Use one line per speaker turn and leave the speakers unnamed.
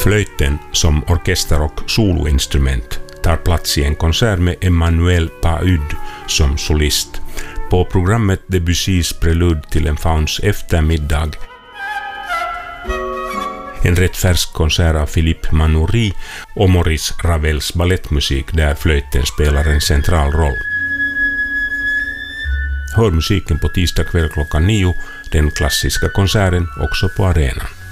Flöjten som orkester- och soloinstrument tar plats i en konsert med Emmanuel Paud som solist. På programmet Debussys Prelude till en fauns eftermiddag. En rätt färsk konsert av Philippe Manoury och Maurice Ravels ballettmusik där flöjten spelar en central roll. Hör musiken på tisdag kväll klockan 9, den klassiska konserten också på arenan.